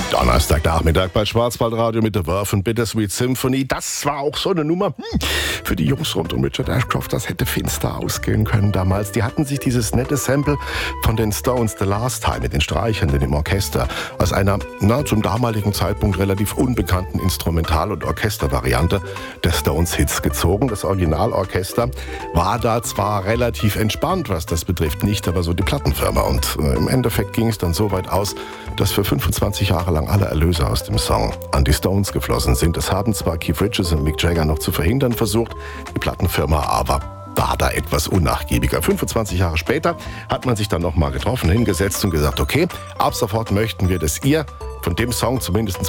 Donnerstagnachmittag bei Schwarzwaldradio mit The Verve und Bittersweet Symphony. Das war auch so eine Nummer für die Jungs rund um Richard Ashcroft. Das hätte finster ausgehen können damals. Die hatten sich dieses nette Sample von den Stones The Last Time mit den Streichern im Orchester aus einer zum damaligen Zeitpunkt relativ unbekannten Instrumental- und Orchestervariante der Stones-Hits gezogen. Das Originalorchester war da zwar relativ entspannt, was das betrifft, nicht aber so die Plattenfirma. Und im Endeffekt ging es dann so weit aus, dass für 25 Jahre lang alle Erlöse aus dem Song an die Stones geflossen sind. Das haben zwar Keith Richards und Mick Jagger noch zu verhindern versucht, die Plattenfirma aber war da etwas unnachgiebiger. 25 Jahre später hat man sich dann nochmal getroffen, hingesetzt und gesagt, okay, ab sofort möchten wir, dass ihr von dem Song zumindest